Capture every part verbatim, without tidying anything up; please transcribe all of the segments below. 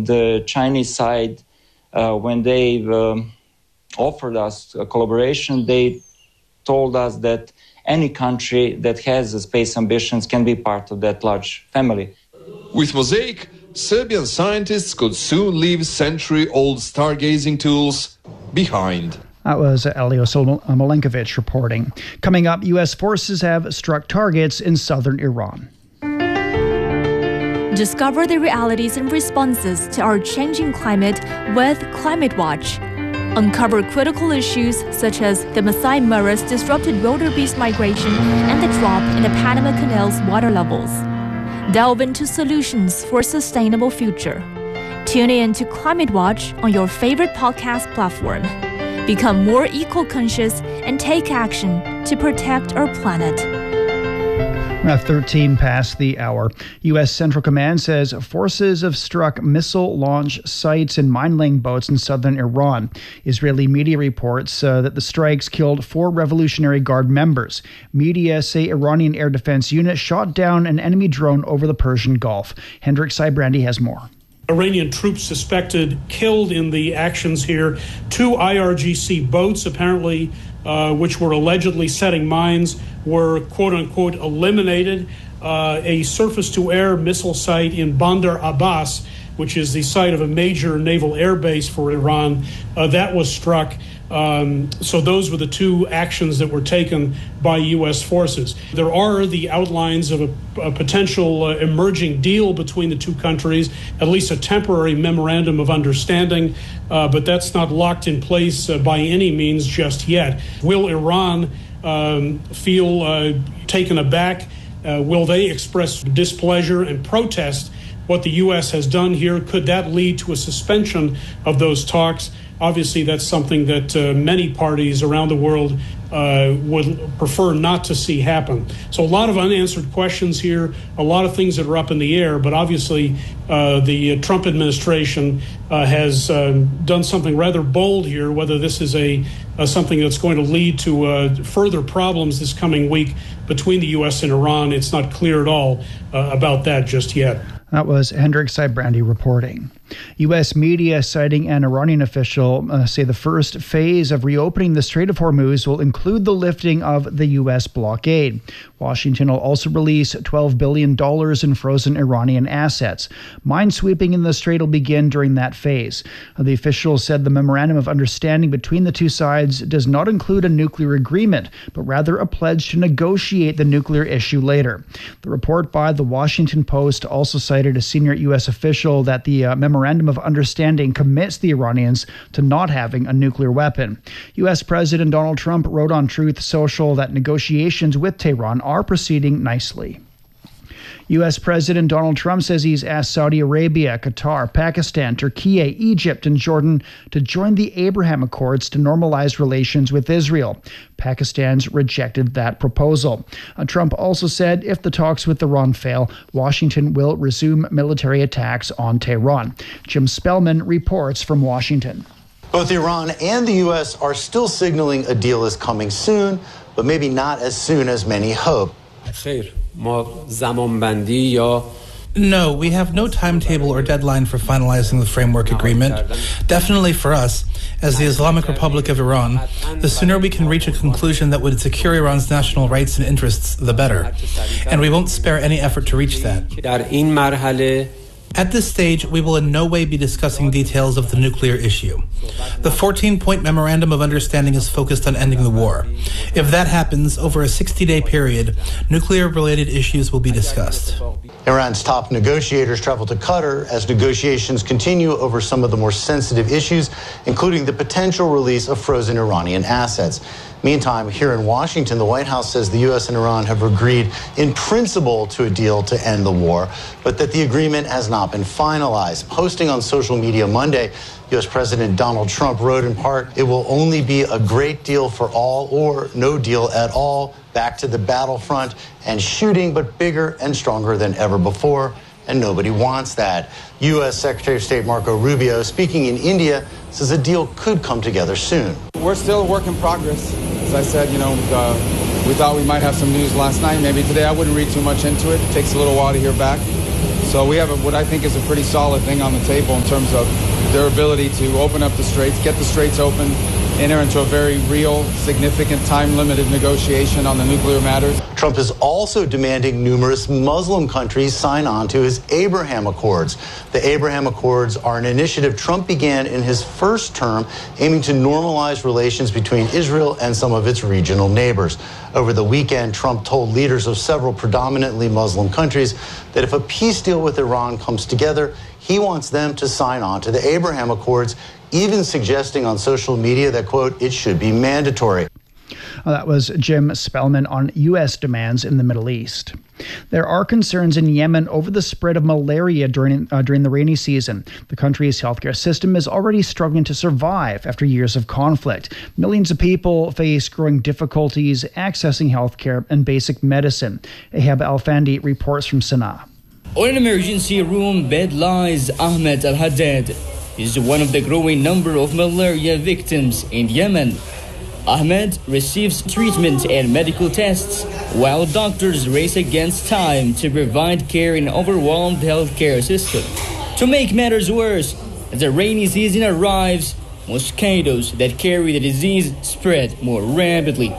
And the Chinese side, uh, when they um, offered us a collaboration, they told us that any country that has space ambitions can be part of that large family. With Mosaic, Serbian scientists could soon leave century-old stargazing tools behind. That was Elios Milenkovic reporting. Coming up, U S forces have struck targets in southern Iran. Discover the realities and responses to our changing climate with Climate Watch. Uncover critical issues such as the Masai Mara's disrupted wildebeest migration and the drop in the Panama Canal's water levels. Delve into solutions for a sustainable future. Tune in to Climate Watch on your favorite podcast platform. Become more eco-conscious and take action to protect our planet. Uh, thirteen past the hour. U S Central Command says forces have struck missile launch sites and mine-laying boats in southern Iran. Israeli media reports uh, that the strikes killed four Revolutionary Guard members. Media say Iranian air defense units shot down an enemy drone over the Persian Gulf. Hendrik Sybrandy has more. Iranian troops suspected killed in the actions here. Two I R G C boats, apparently, uh, which were allegedly setting mines, were quote-unquote eliminated. Uh, a surface-to-air missile site in Bandar Abbas, which is the site of a major naval air base for Iran, uh, that was struck. Um, so those were the two actions that were taken by U S forces. There are the outlines of a, a potential uh, emerging deal between the two countries, at least a temporary memorandum of understanding, uh, but that's not locked in place uh, by any means just yet. Will Iran um, feel uh, taken aback? Uh, will they express displeasure and protest what the U S has done here? Could that lead to a suspension of those talks? Obviously, that's something that uh, many parties around the world uh, would prefer not to see happen. So a lot of unanswered questions here, a lot of things that are up in the air, but obviously uh, the Trump administration uh, has uh, done something rather bold here. Whether this is a uh, something that's going to lead to uh, further problems this coming week between the U S and Iran, it's not clear at all uh, about that just yet. That was Hendrik Sybrandy reporting. U S media citing an Iranian official uh, say the first phase of reopening the Strait of Hormuz will include the lifting of the U S blockade. Washington will also release twelve billion dollars in frozen Iranian assets. Minesweeping in the strait will begin during that phase. Uh, the official said the memorandum of understanding between the two sides does not include a nuclear agreement, but rather a pledge to negotiate the nuclear issue later. The report by the Washington Post also cited a senior U S official that the uh, memorandum of understanding commits the Iranians to not having a nuclear weapon. U S President Donald Trump wrote on Truth Social that negotiations with Tehran are proceeding nicely. U S President Donald Trump says he's asked Saudi Arabia, Qatar, Pakistan, Turkey, Egypt, and Jordan to join the Abraham Accords to normalize relations with Israel. Pakistan's rejected that proposal. Uh, Trump also said if the talks with Iran fail, Washington will resume military attacks on Tehran. Jim Spellman reports from Washington. Both Iran and the U S are still signaling a deal is coming soon, but maybe not as soon as many hope. No, we have no timetable or deadline for finalizing the framework agreement. Definitely for us, as the Islamic Republic of Iran, the sooner we can reach a conclusion that would secure Iran's national rights and interests, the better. And we won't spare any effort to reach that. At this stage, we will in no way be discussing details of the nuclear issue. The fourteen-point memorandum of understanding is focused on ending the war. If that happens, over a sixty-day period, nuclear-related issues will be discussed. Iran's top negotiators travel to Qatar as negotiations continue over some of the more sensitive issues, including the potential release of frozen Iranian assets. Meantime, here in Washington, the White House says the U S and Iran have agreed in principle to a deal to end the war, but that the agreement has not been finalized. Posting on social media Monday, U S President Donald Trump wrote in part, "It will only be a great deal for all or no deal at all. Back to the battlefront and shooting, but bigger and stronger than ever before. And nobody wants that." U S Secretary of State Marco Rubio, speaking in India, says a deal could come together soon. We're still a work in progress. As I said, you know, uh, we thought we might have some news last night. Maybe today. I wouldn't read too much into it. It takes a little while to hear back. So we have a, what I think is a pretty solid thing on the table in terms of their ability to open up the straits, get the straits open, enter into a very real, significant, time-limited negotiation on the nuclear matters. Trump is also demanding numerous Muslim countries sign on to his Abraham Accords. The Abraham Accords are an initiative Trump began in his first term, aiming to normalize relations between Israel and some of its regional neighbors. Over the weekend, Trump told leaders of several predominantly Muslim countries that if a peace deal with Iran comes together, he wants them to sign on to the Abraham Accords, even suggesting on social media that, quote, it should be mandatory. Well, that was Jim Spellman on U S demands in the Middle East. There are concerns in Yemen over the spread of malaria during uh, during the rainy season. The country's healthcare system is already struggling to survive after years of conflict. Millions of people face growing difficulties accessing healthcare and basic medicine. Ahab Alfandi reports from Sana'a. On an emergency room bed lies Ahmed Al-Haddad. He is one of the growing number of malaria victims in Yemen. Ahmed receives treatment and medical tests, while doctors race against time to provide care in an overwhelmed healthcare system. To make matters worse, as the rainy season arrives, mosquitoes that carry the disease spread more rapidly.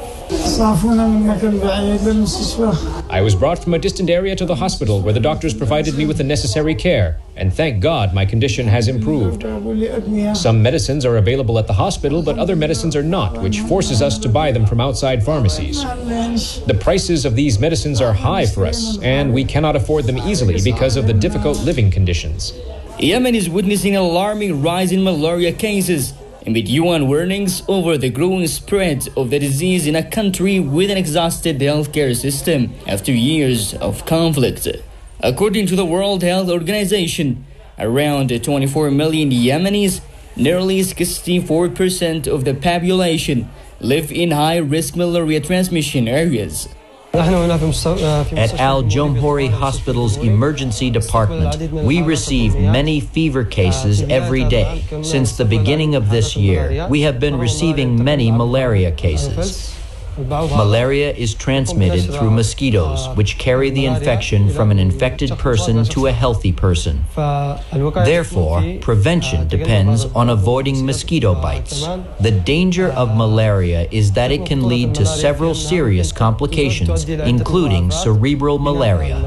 I was brought from a distant area to the hospital where the doctors provided me with the necessary care, and thank God my condition has improved. Some medicines are available at the hospital, but other medicines are not, which forces us to buy them from outside pharmacies. The prices of these medicines are high for us, and we cannot afford them easily because of the difficult living conditions. Yemen is witnessing an alarming rise in malaria cases, amid U N warnings over the growing spread of the disease in a country with an exhausted healthcare system after years of conflict. According to the World Health Organization, around twenty-four million Yemenis, nearly sixty-four percent of the population, live in high-risk malaria transmission areas. At Al Jomhuri Hospital's emergency department, we receive many fever cases every day. Since the beginning of this year, we have been receiving many malaria cases. Malaria is transmitted through mosquitoes, which carry the infection from an infected person to a healthy person. Therefore, prevention depends on avoiding mosquito bites. The danger of malaria is that it can lead to several serious complications, including cerebral malaria.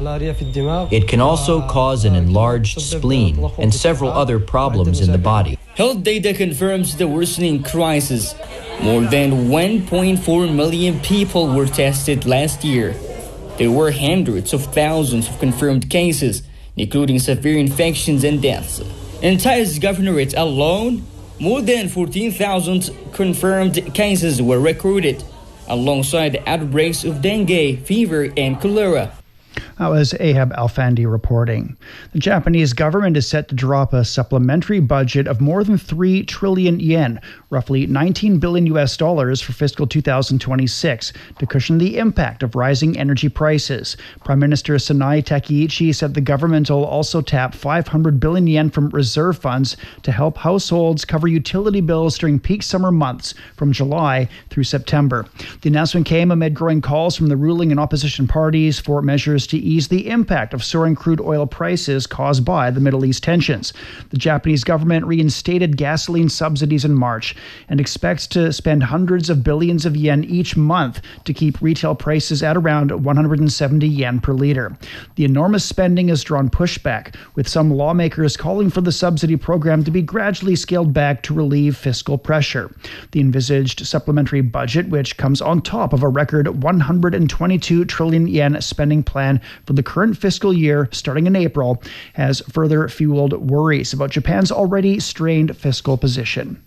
It can also cause an enlarged spleen and several other problems in the body. Health data confirms the worsening crisis. More than one point four million people were tested last year. There were hundreds of thousands of confirmed cases, including severe infections and deaths. In Taiz Governorate alone, more than fourteen thousand confirmed cases were recorded, alongside outbreaks of dengue, fever, and cholera. That was Ahab Alfandi reporting. The Japanese government is set to drop a supplementary budget of more than three trillion yen, roughly nineteen billion U S dollars for fiscal two thousand twenty-six, to cushion the impact of rising energy prices. Prime Minister Sanae Takaichi said the government will also tap five hundred billion yen from reserve funds to help households cover utility bills during peak summer months from July through September. The announcement came amid growing calls from the ruling and opposition parties for measures to ease the impact of soaring crude oil prices caused by the Middle East tensions. The Japanese government reinstated gasoline subsidies in March and expects to spend hundreds of billions of yen each month to keep retail prices at around one hundred seventy yen per liter. The enormous spending has drawn pushback, with some lawmakers calling for the subsidy program to be gradually scaled back to relieve fiscal pressure. The envisaged supplementary budget, which comes on top of a record one hundred twenty-two trillion yen spending plan for the current fiscal year starting in April, has further fueled worries about Japan's already strained fiscal position.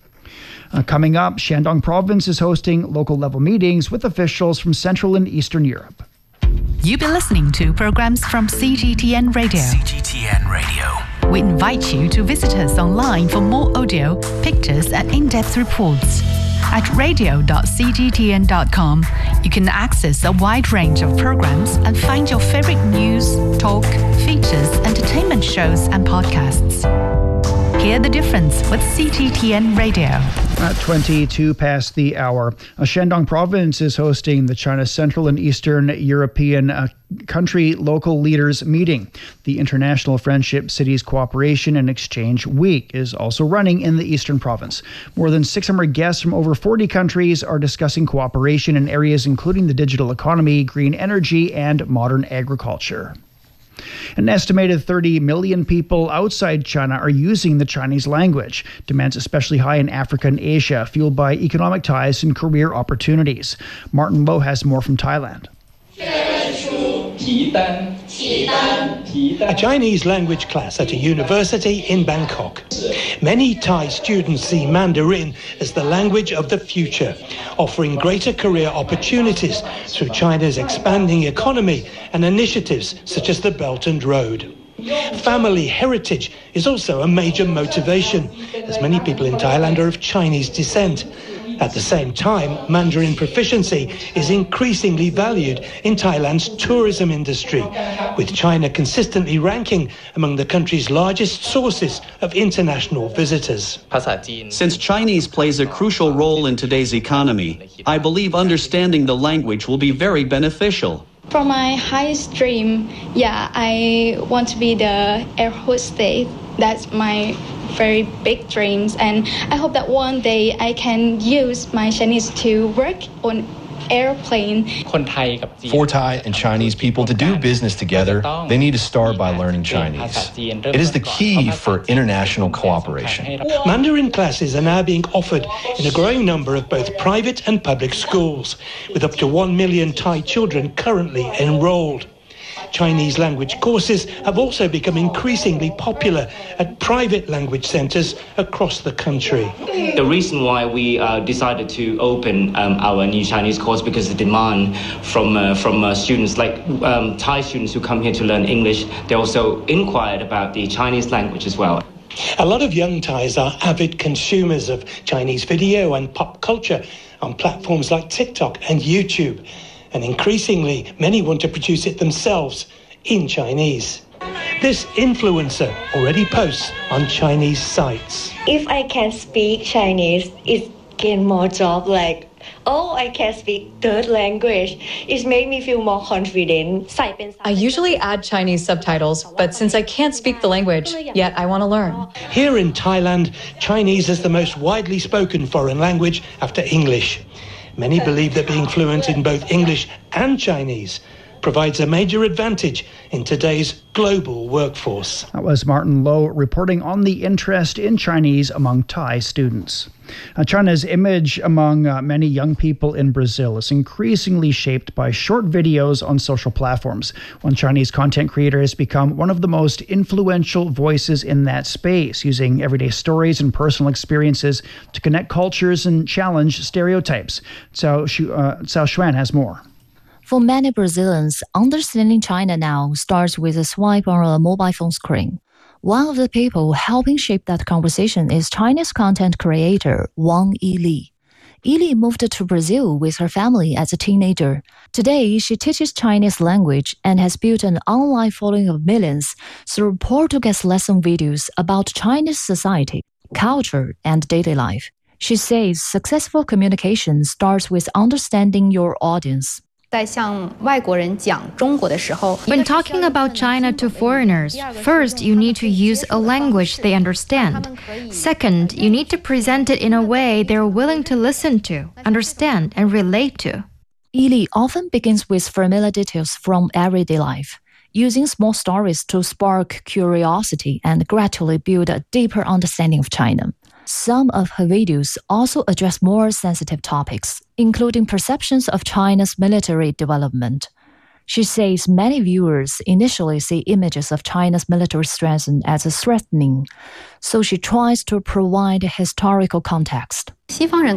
Uh, coming up, Shandong Province is hosting local-level meetings with officials from Central and Eastern Europe. You've been listening to programs from C G T N Radio. C G T N Radio. We invite you to visit us online for more audio, pictures, and in-depth reports. At radio dot c g t n dot com, you can access a wide range of programs and find your favorite news, talk, features, entertainment shows, and podcasts. Hear the difference with C G T N Radio. At twenty-two past the hour, uh, Shandong province is hosting the China Central and Eastern European uh, country local leaders meeting. The International Friendship Cities Cooperation and Exchange Week is also running in the eastern province. More than six hundred guests from over forty countries are discussing cooperation in areas including the digital economy, green energy, and modern agriculture. An estimated thirty million people outside China are using the Chinese language. Demand's especially high in Africa and Asia, fueled by economic ties and career opportunities. Martin Lowe has more from Thailand. A Chinese language class at a university in Bangkok. Many Thai students see Mandarin as the language of the future, offering greater career opportunities through China's expanding economy and initiatives such as the Belt and Road. Family heritage is also a major motivation, as many people in Thailand are of Chinese descent. At the same time, Mandarin proficiency is increasingly valued in Thailand's tourism industry, with China consistently ranking among the country's largest sources of international visitors. Since Chinese plays a crucial role in today's economy, I believe understanding the language will be very beneficial. For my highest dream, yeah, I want to be the air hostess. That's my very big dreams, and I hope that one day I can use my Chinese to work on airplane. For Thai and Chinese people to do business together, they need to start by learning Chinese. It is the key for international cooperation. Mandarin classes are now being offered in a growing number of both private and public schools, with up to one million Thai children currently enrolled. Chinese language courses have also become increasingly popular at private language centers across the country. The reason why we uh, decided to open um, our new Chinese course because the demand from uh, from uh, students like um, Thai students who come here to learn English, they also inquired about the Chinese language as well. A lot of young Thais are avid consumers of Chinese video and pop culture on platforms like TikTok and YouTube. And increasingly, many want to produce it themselves in Chinese. This influencer already posts on Chinese sites. If I can speak Chinese, it gain more job. Like, oh, I can speak third language. It made me feel more confident. I usually add Chinese subtitles, but since I can't speak the language, yet I want to learn. Here in Thailand, Chinese is the most widely spoken foreign language after English. Many believe that being fluent in both English and Chinese provides a major advantage in today's global workforce. That was Martin Lowe reporting on the interest in Chinese among Thai students. Uh, China's image among uh, many young people in Brazil is increasingly shaped by short videos on social platforms. One Chinese content creator has become one of the most influential voices in that space, using everyday stories and personal experiences to connect cultures and challenge stereotypes. Cao, uh, Cao Xuan has more. For many Brazilians, understanding China now starts with a swipe on a mobile phone screen. One of the people helping shape that conversation is Chinese content creator Wang Yili. Yili moved to Brazil with her family as a teenager. Today, she teaches Chinese language and has built an online following of millions through Portuguese lesson videos about Chinese society, culture, and daily life. She says successful communication starts with understanding your audience. When talking about China to foreigners, first you need to use a language they understand. Second, you need to present it in a way they're willing to listen to, understand, and relate to. Yili often begins with familiar details from everyday life, using small stories to spark curiosity and gradually build a deeper understanding of China. Some of her videos also address more sensitive topics, including perceptions of China's military development. She says many viewers initially see images of China's military strength as threatening, so she tries to provide historical context. Many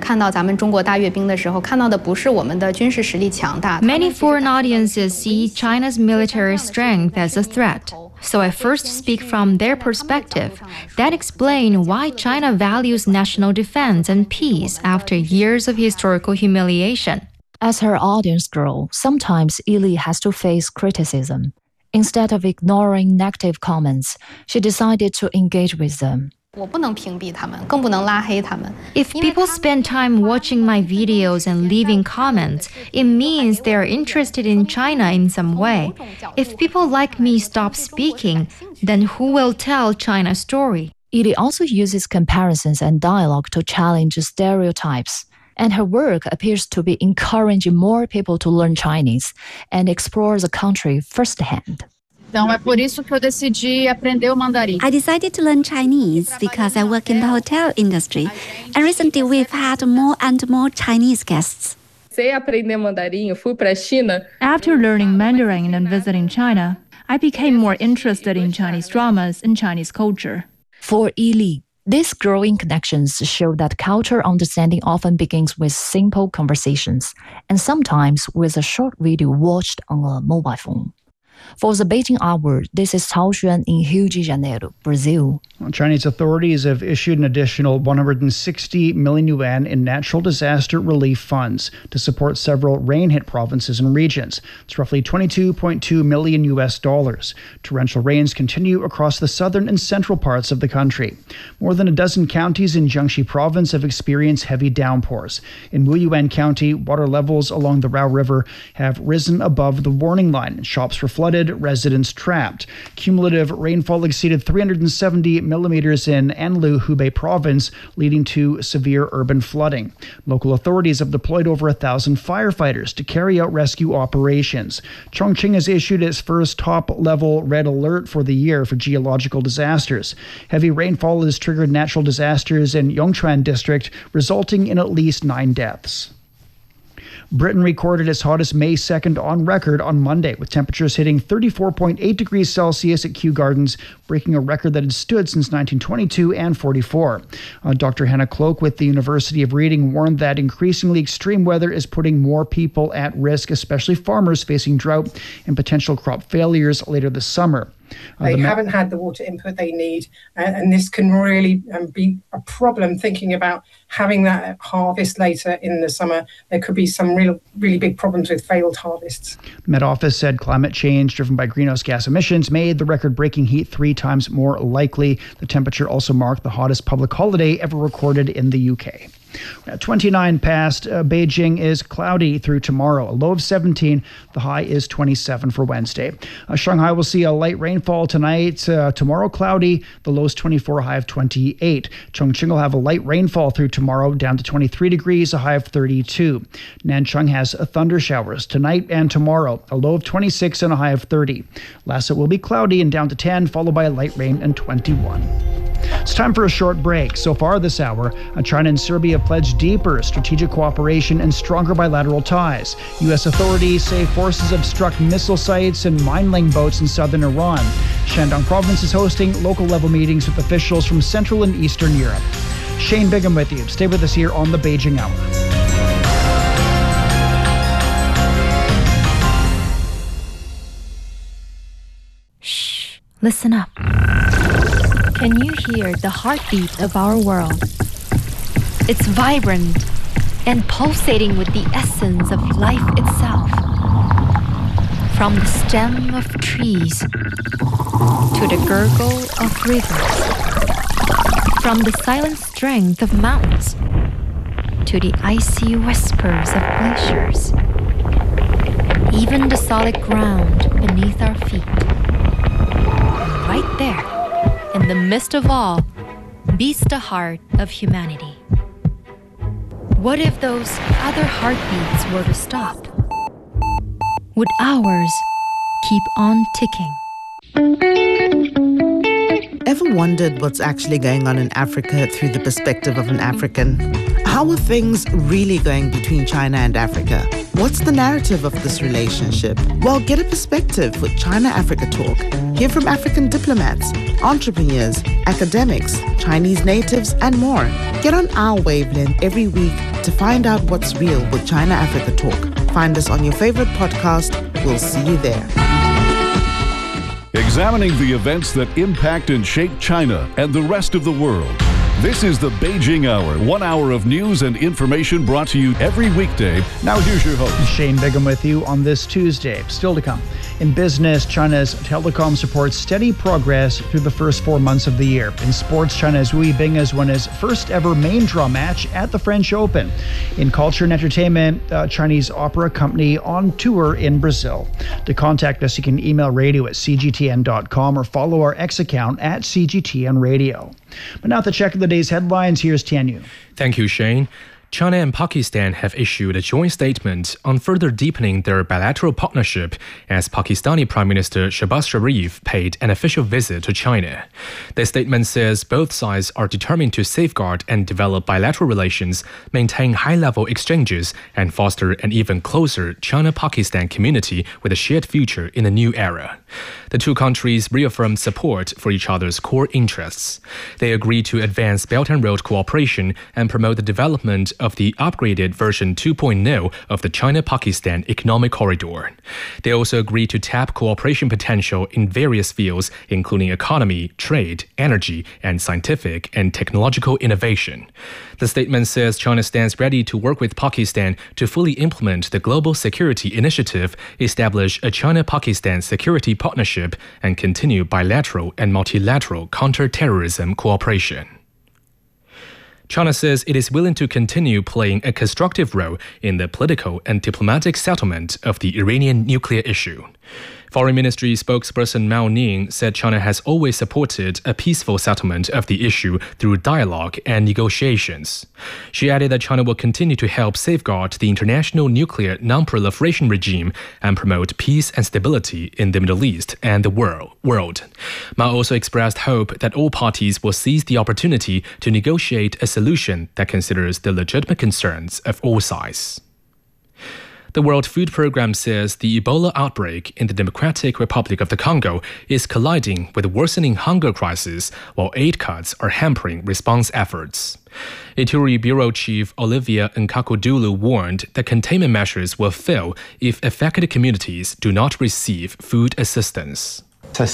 foreign audiences see China's military strength as a threat. So I first speak from their perspective. That explains why China values national defense and peace after years of historical humiliation. As her audience grows, sometimes Yili has to face criticism. Instead of ignoring negative comments, she decided to engage with them. If people spend time watching my videos and leaving comments, it means they are interested in China in some way. If people like me stop speaking, then who will tell China's story? Yili also uses comparisons and dialogue to challenge stereotypes, and her work appears to be encouraging more people to learn Chinese and explore the country firsthand. I decided to learn Chinese because I work in the hotel industry, and recently we've had more and more Chinese guests. After learning Mandarin and visiting China, I became more interested in Chinese dramas and Chinese culture. For Yili, these growing connections show that cultural understanding often begins with simple conversations, and sometimes with a short video watched on a mobile phone. For the Beijing Hour, this is Cao Xuan in Rio de Janeiro, Brazil. Well, Chinese authorities have issued an additional one hundred sixty million yuan in natural disaster relief funds to support several rain-hit provinces and regions. It's roughly twenty-two point two million U S dollars. Torrential rains continue across the southern and central parts of the country. More than a dozen counties in Jiangxi province have experienced heavy downpours. In Wuyuan County, water levels along the Rao River have risen above the warning line. Shops were flooded, residents trapped. Cumulative rainfall exceeded three hundred seventy millimeters in Anlu, Hubei province, leading to severe urban flooding. Local authorities have deployed over a thousand firefighters to carry out rescue operations. Chongqing has issued its first top-level red alert for the year for geological disasters. Heavy rainfall has triggered natural disasters in Yongchuan district, resulting in at least nine deaths. Britain recorded its hottest May second on record on Monday, with temperatures hitting thirty-four point eight degrees Celsius at Kew Gardens, breaking a record that had stood since nineteen twenty-two and forty-four. Uh, Doctor Hannah Cloak with the University of Reading warned that increasingly extreme weather is putting more people at risk, especially farmers facing drought and potential crop failures later this summer. Uh, they the haven't had the water input they need, and, and this can really um, be a problem thinking about having that harvest later in the summer. There could be some real, really big problems with failed harvests. The Met Office said climate change driven by greenhouse gas emissions made the record-breaking heat three times more likely. The temperature also marked the hottest public holiday ever recorded in the U K. At twenty-nine past, uh, Beijing is cloudy through tomorrow. A low of seventeen. The high is twenty-seven for Wednesday. Uh, Shanghai will see a light rainfall tonight. Uh, tomorrow, cloudy. The low is twenty-four, a high of twenty-eight. Chongqing will have a light rainfall through tomorrow, down to twenty-three degrees, a high of thirty-two. Nanchang has uh, thunder showers tonight and tomorrow. A low of twenty-six and a high of thirty. Lhasa will be cloudy and down to ten, followed by a light rain and twenty-one. It's time for a short break. So far this hour, China and Serbia pledged deeper strategic cooperation and stronger bilateral ties. U S authorities say forces have struck missile sites and mine-laying boats in southern Iran. Shandong province is hosting local-level meetings with officials from Central and Eastern Europe. Shane Bigham with you. Stay with us here on the Beijing Hour. Shh, listen up. Can you hear the heartbeat of our world? It's vibrant and pulsating with the essence of life itself. From the stem of trees to the gurgle of rivers. From the silent strength of mountains to the icy whispers of glaciers. Even the solid ground beneath our feet. And right there, in the midst of all, beats the heart of humanity. What if those other heartbeats were to stop? Would ours keep on ticking? Ever wondered what's actually going on in Africa through the perspective of an African? How are things really going between China and Africa? What's the narrative of this relationship? Well, get a perspective with China-Africa Talk. Hear from African diplomats, entrepreneurs, academics, Chinese natives, and more. Get on our wavelength every week to find out what's real with China-Africa Talk. Find us on your favorite podcast. We'll see you there. Examining the events that impact and shape China and the rest of the world. This is the Beijing Hour, one hour of news and information brought to you every weekday. Now here's your host, Shane Bigham, with you on this Tuesday. Still to come. In business, China's telecom supports steady progress through the first four months of the year. In sports, China's Wu Bing has won his first ever main draw match at the French Open. In culture and entertainment, a Chinese opera company on tour in Brazil. To contact us, you can email radio at c g t n dot com or follow our X account at C G T N Radio. But now to check the day's headlines, here's Tian Yu. Thank you, Shane. China and Pakistan have issued a joint statement on further deepening their bilateral partnership as Pakistani Prime Minister Shehbaz Sharif paid an official visit to China. The statement says both sides are determined to safeguard and develop bilateral relations, maintain high-level exchanges, and foster an even closer China-Pakistan community with a shared future in the new era. The two countries reaffirmed support for each other's core interests. They agreed to advance Belt and Road cooperation and promote the development of the upgraded version two point oh of the China-Pakistan Economic Corridor. They also agreed to tap cooperation potential in various fields, including economy, trade, energy, and scientific and technological innovation. The statement says China stands ready to work with Pakistan to fully implement the Global Security Initiative, establish a China-Pakistan security partnership, and continue bilateral and multilateral counter-terrorism cooperation. China says it is willing to continue playing a constructive role in the political and diplomatic settlement of the Iranian nuclear issue. Foreign Ministry spokesperson Mao Ning said China has always supported a peaceful settlement of the issue through dialogue and negotiations. She added that China will continue to help safeguard the international nuclear non-proliferation regime and promote peace and stability in the Middle East and the world. world. Mao also expressed hope that all parties will seize the opportunity to negotiate a solution that considers the legitimate concerns of all sides. The World Food Programme says the Ebola outbreak in the Democratic Republic of the Congo is colliding with a worsening hunger crisis, while aid cuts are hampering response efforts. Ituri Bureau Chief Olivia Nkakudulu warned that containment measures will fail if affected communities do not receive food assistance. In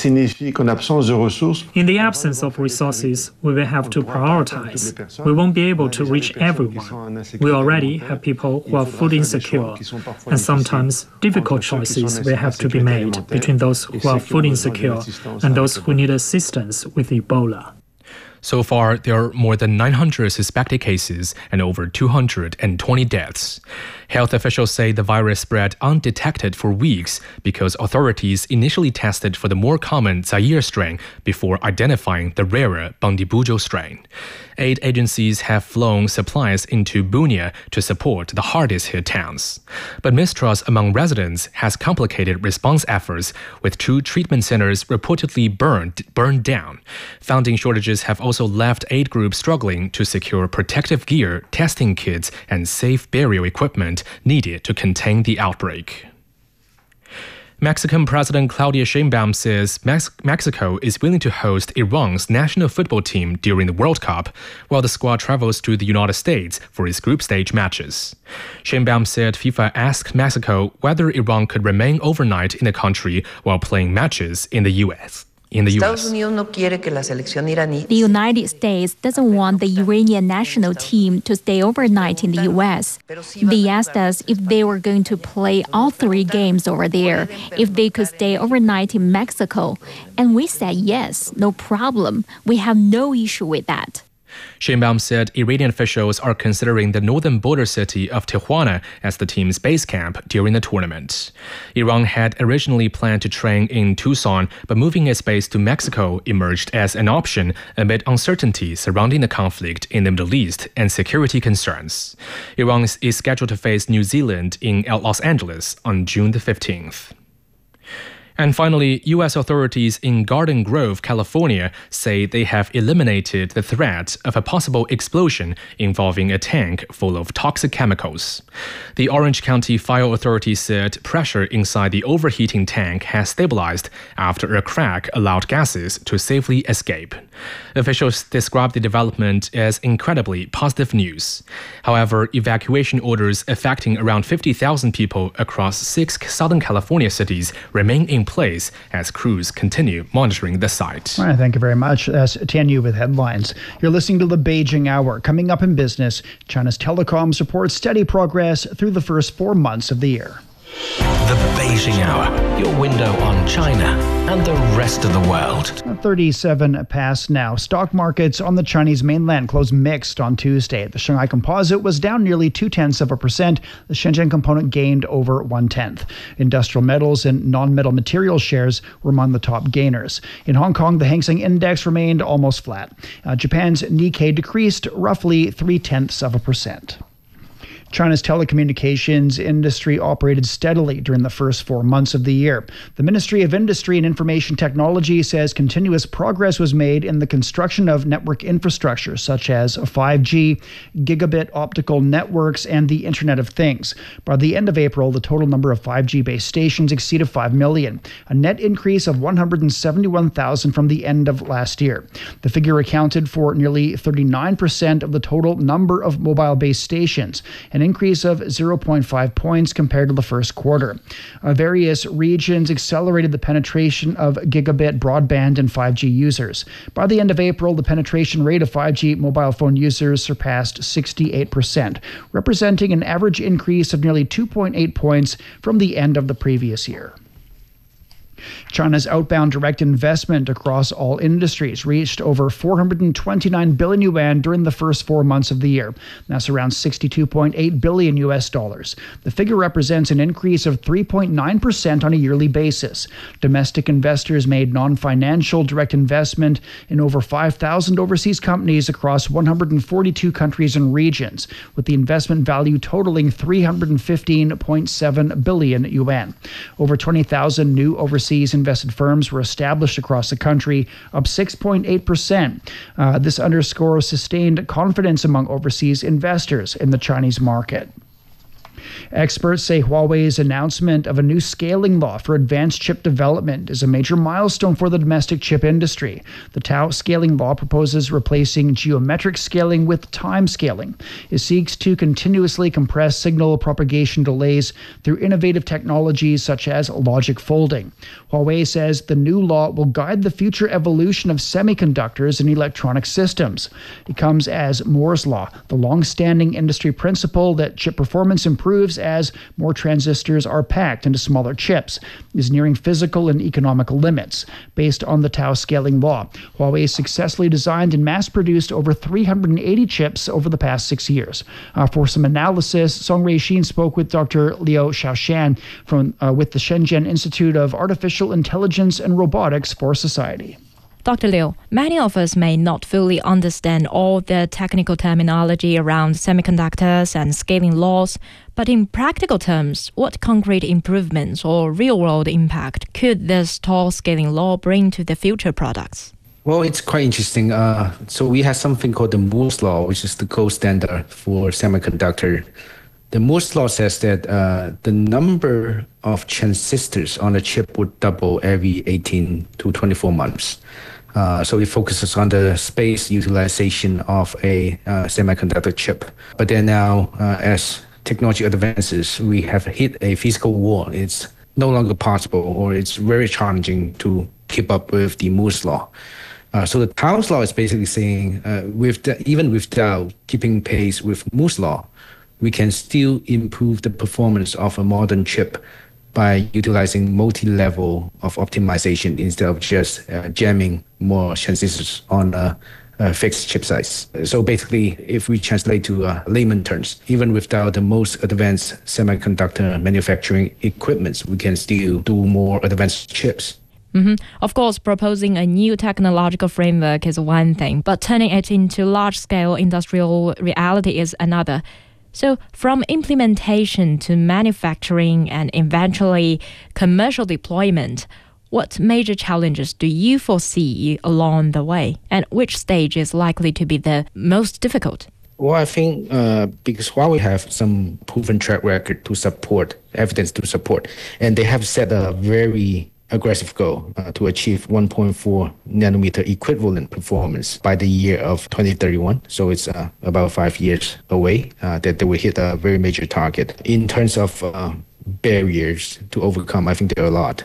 the absence of resources, we will have to prioritize. We won't be able to reach everyone. We already have people who are food insecure, and sometimes difficult choices will have to be made between those who are food insecure and those who need assistance with Ebola. So far, there are more than nine hundred suspected cases and over two hundred twenty deaths. Health officials say the virus spread undetected for weeks because authorities initially tested for the more common Zaire strain before identifying the rarer Bundibugyo strain. Aid agencies have flown supplies into Bunia to support the hardest hit towns. But mistrust among residents has complicated response efforts, with two treatment centers reportedly burned, burned down. Funding shortages have also left aid groups struggling to secure protective gear, testing kits, and safe burial equipment needed to contain the outbreak. Mexican President Claudia Sheinbaum says Mex- Mexico is willing to host Iran's national football team during the World Cup, while the squad travels to the United States for its group stage matches. Sheinbaum said FIFA asked Mexico whether Iran could remain overnight in the country while playing matches in the U S. In the U S. The United States doesn't want the Iranian national team to stay overnight in the U S. They asked us if they were going to play all three games over there, if they could stay overnight in Mexico. And we said yes, no problem. We have no issue with that. Sheinbaum said Iranian officials are considering the northern border city of Tijuana as the team's base camp during the tournament. Iran had originally planned to train in Tucson, but moving its base to Mexico emerged as an option amid uncertainty surrounding the conflict in the Middle East and security concerns. Iran is scheduled to face New Zealand in Los Angeles on June the fifteenth. And finally, U S authorities in Garden Grove, California, say they have eliminated the threat of a possible explosion involving a tank full of toxic chemicals. The Orange County Fire Authority said pressure inside the overheating tank has stabilized after a crack allowed gases to safely escape. Officials described the development as incredibly positive news. However, evacuation orders affecting around fifty thousand people across six Southern California cities remain in place as crews continue monitoring the site. All right, thank you very much. That's Tianyu with headlines. You're listening to the Beijing Hour. Coming up in business, China's telecoms reports steady progress through the first four months of the year. The Beijing Hour, your window on China and the rest of the world. thirty-seven past now. Stock markets on the Chinese mainland closed mixed on Tuesday. The Shanghai Composite was down nearly two-tenths of a percent. The Shenzhen Component gained over one-tenth. Industrial metals and non-metal materials shares were among the top gainers. In Hong Kong, the Hang Seng Index remained almost flat. Uh, Japan's Nikkei decreased roughly three-tenths of a percent. China's telecommunications industry operated steadily during the first four months of the year. The Ministry of Industry and Information Technology says continuous progress was made in the construction of network infrastructure such as five G, gigabit optical networks, and the Internet of Things. By the end of April, the total number of five G base stations exceeded five million, a net increase of one hundred seventy-one thousand from the end of last year. The figure accounted for nearly thirty-nine percent of the total number of mobile base stations, an increase of zero point five points compared to the first quarter. Uh, various regions accelerated the penetration of gigabit broadband and five G users. By the end of April, the penetration rate of five G mobile phone users surpassed sixty-eight percent, representing an average increase of nearly two point eight points from the end of the previous year. China's outbound direct investment across all industries reached over four hundred twenty-nine billion yuan during the first four months of the year. That's around sixty-two point eight billion U S dollars. The figure represents an increase of three point nine percent on a yearly basis. Domestic investors made non-financial direct investment in over five thousand overseas companies across one hundred forty-two countries and regions, with the investment value totaling three hundred fifteen point seven billion yuan. Over twenty thousand new overseas invested firms were established across the country, up six point eight percent. Uh, this underscores sustained confidence among overseas investors in the Chinese market. Experts say Huawei's announcement of a new scaling law for advanced chip development is a major milestone for the domestic chip industry. The Tau scaling law proposes replacing geometric scaling with time scaling. It seeks to continuously compress signal propagation delays through innovative technologies such as logic folding. Huawei says the new law will guide the future evolution of semiconductors and electronic systems. It comes as Moore's Law, the long-standing industry principle that chip performance improves as more transistors are packed into smaller chips, is nearing physical and economical limits. Based on the Tau scaling law, Huawei successfully designed and mass-produced over three hundred eighty chips over the past six years. Uh, for some analysis, Song Ruixin spoke with Doctor Liu Xiaoshan from uh, with the Shenzhen Institute of Artificial Intelligence and Robotics for Society. Doctor Liu, many of us may not fully understand all the technical terminology around semiconductors and scaling laws, but in practical terms, what concrete improvements or real-world impact could this Tau scaling law bring to the future products? Well, it's quite interesting. Uh, so we have something called the Moore's Law, which is the gold standard for semiconductor. The Moore's Law says that uh, the number of transistors on a chip would double every eighteen to twenty-four months. Uh, so it focuses on the space utilization of a uh, semiconductor chip. But then now, uh, as technology advances, we have hit a physical wall. It's no longer possible, or it's very challenging to keep up with the Moore's Law. Uh, so the Tau's Law is basically saying, uh, with the, even without keeping pace with Moore's Law, we can still improve the performance of a modern chip by utilizing multi-level of optimization instead of just uh, jamming more transistors on a, a fixed chip size. So basically, if we translate to uh, layman terms, even without the most advanced semiconductor manufacturing equipment, we can still do more advanced chips. Mm-hmm. Of course, proposing a new technological framework is one thing, but turning it into large-scale industrial reality is another. So from implementation to manufacturing and eventually commercial deployment, what major challenges do you foresee along the way? And which stage is likely to be the most difficult? Well, I think uh, because Huawei have some proven track record to support, evidence to support, and they have set a very aggressive goal uh, to achieve one point four nanometer equivalent performance by the year of twenty thirty-one. So it's uh, about five years away uh, that they will hit a very major target. In terms of uh, barriers to overcome, I think there are a lot.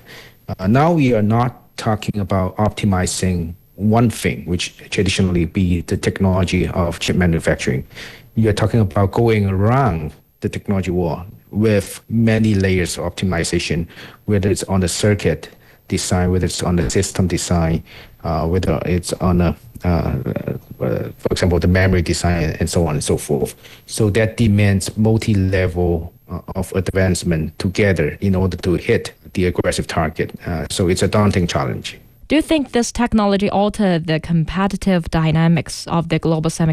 Uh, now we are not talking about optimizing one thing, which traditionally be the technology of chip manufacturing. You're talking about going around the technology wall with many layers of optimization, whether it's on the circuit design, whether it's on the system design, uh, whether it's on a, uh, uh, for example, the memory design, and so on and so forth. So that demands multi-level uh, of advancement together in order to hit the aggressive target. Uh, so it's a daunting challenge. Do you think this technology altered the competitive dynamics of the global semiconductor